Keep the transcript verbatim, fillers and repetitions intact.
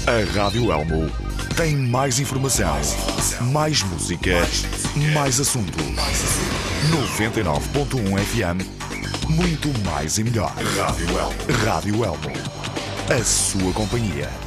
A Rádio Elmo tem mais informação, mais música, mais assunto. noventa e nove ponto um F M, muito mais e melhor. Rádio Elmo. Rádio Elmo. A sua companhia.